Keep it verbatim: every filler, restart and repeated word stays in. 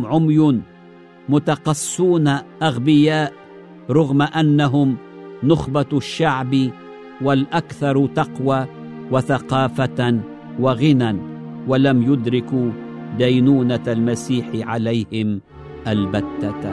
عمي متقصون أغبياء، رغم أنهم نخبة الشعب والأكثر تقوى وثقافة وغنى، ولم يدركوا دينونة المسيح عليهم البتة.